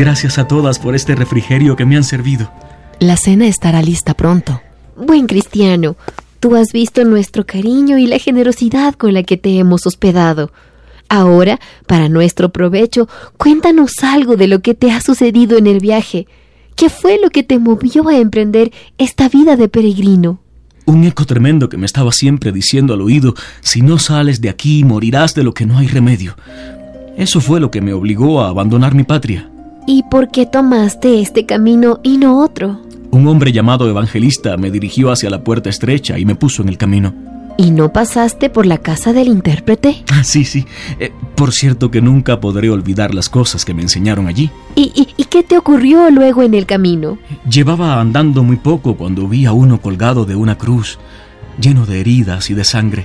Gracias a todas por este refrigerio que me han servido. La cena estará lista pronto. Buen cristiano, tú has visto nuestro cariño y la generosidad con la que te hemos hospedado. Ahora, para nuestro provecho, cuéntanos algo de lo que te ha sucedido en el viaje. ¿Qué fue lo que te movió a emprender esta vida de peregrino? Un eco tremendo que me estaba siempre diciendo al oído: si no sales de aquí, morirás de lo que no hay remedio. Eso fue lo que me obligó a abandonar mi patria. ¿Y por qué tomaste este camino y no otro? Un hombre llamado Evangelista me dirigió hacia la puerta estrecha y me puso en el camino. ¿Y no pasaste por la casa del intérprete? Sí. Por cierto que nunca podré olvidar las cosas que me enseñaron allí. ¿Y qué te ocurrió luego en el camino? Llevaba andando muy poco cuando vi a uno colgado de una cruz, lleno de heridas y de sangre.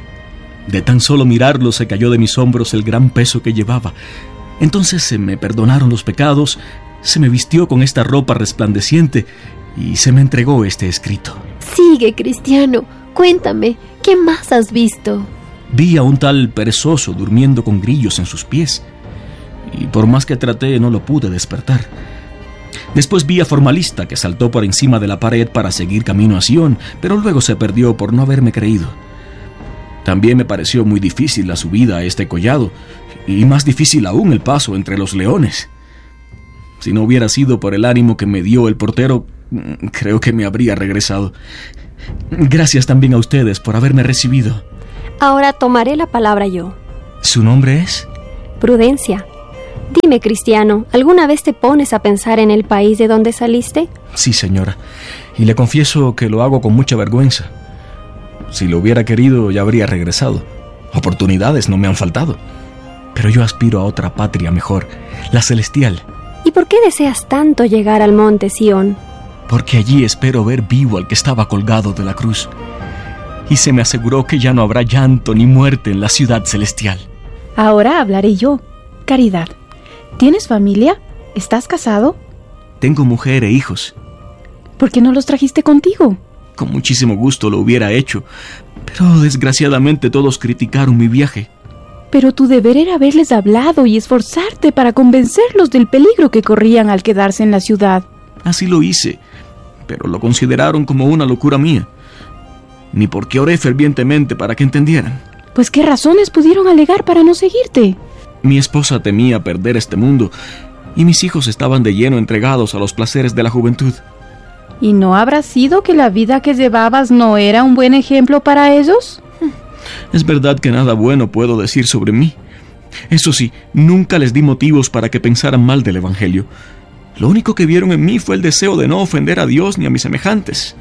De tan solo mirarlo se cayó de mis hombros el gran peso que llevaba. Entonces se me perdonaron los pecados, se me vistió con esta ropa resplandeciente y se me entregó este escrito. Sigue, cristiano, cuéntame, ¿qué más has visto? Vi a un tal perezoso durmiendo con grillos en sus pies, y por más que traté no lo pude despertar. Después vi a Formalista, que saltó por encima de la pared para seguir camino a Sion, pero luego se perdió por no haberme creído. También me pareció muy difícil la subida a este collado, y más difícil aún el paso entre los leones. Si no hubiera sido por el ánimo que me dio el portero, creo que me habría regresado. Gracias también a ustedes por haberme recibido. Ahora tomaré la palabra yo. ¿Su nombre es? Prudencia. Dime, cristiano, ¿alguna vez te pones a pensar en el país de donde saliste? Sí, señora, y le confieso que lo hago con mucha vergüenza. Si lo hubiera querido, ya habría regresado. Oportunidades no me han faltado. Pero yo aspiro a otra patria mejor, la celestial. ¿Y por qué deseas tanto llegar al monte Sion? Porque allí espero ver vivo al que estaba colgado de la cruz. Y se me aseguró que ya no habrá llanto ni muerte en la ciudad celestial. Ahora hablaré yo. Caridad, ¿tienes familia? ¿Estás casado? Tengo mujer e hijos. ¿Por qué no los trajiste contigo? Con muchísimo gusto lo hubiera hecho, pero desgraciadamente todos criticaron mi viaje. Pero tu deber era haberles hablado y esforzarte para convencerlos del peligro que corrían al quedarse en la ciudad. Así lo hice, pero lo consideraron como una locura mía. Ni porque oré fervientemente para que entendieran. Pues ¿qué razones pudieron alegar para no seguirte? Mi esposa temía perder este mundo, y mis hijos estaban de lleno entregados a los placeres de la juventud. ¿Y no habrá sido que la vida que llevabas no era un buen ejemplo para ellos? Es verdad que nada bueno puedo decir sobre mí. Eso sí, nunca les di motivos para que pensaran mal del Evangelio. Lo único que vieron en mí fue el deseo de no ofender a Dios ni a mis semejantes.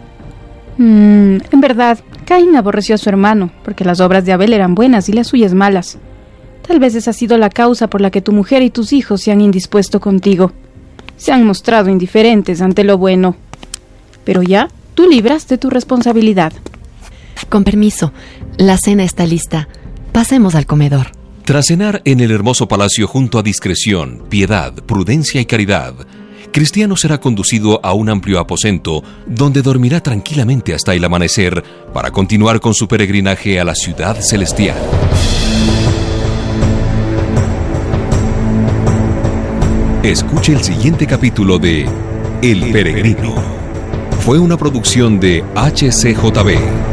En verdad, Caín aborreció a su hermano, porque las obras de Abel eran buenas y las suyas malas. Tal vez esa ha sido la causa por la que tu mujer y tus hijos se han indispuesto contigo. Se han mostrado indiferentes ante lo bueno. Pero ya, tú libraste tu responsabilidad. Con permiso, la cena está lista. Pasemos al comedor. Tras cenar en el hermoso palacio junto a discreción, piedad, prudencia y caridad, Cristiano será conducido a un amplio aposento donde dormirá tranquilamente hasta el amanecer para continuar con su peregrinaje a la ciudad celestial. Escuche el siguiente capítulo de El Peregrino. Fue una producción de HCJB.